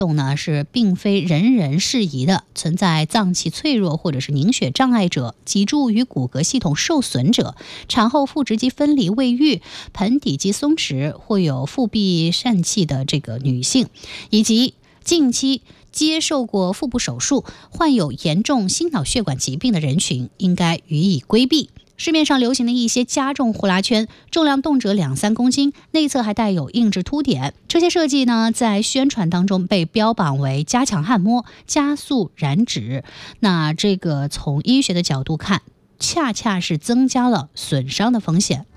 呢是并非人人适宜的，存在脏器脆弱或者是凝血障碍者、脊柱与骨骼系统受损者、产后腹直肌分离未愈、盆底肌松弛或有腹壁疝气的这个女性，以及近期接受过腹部手术、患有严重心脑血管疾病的人群，应该予以规避。市面上流行的一些加重呼啦圈，重量动辄2-3公斤，内侧还带有硬质凸点，这些设计呢，在宣传当中被标榜为加强按摩、加速燃脂。那这个从医学的角度看，恰恰是增加了损伤的风险。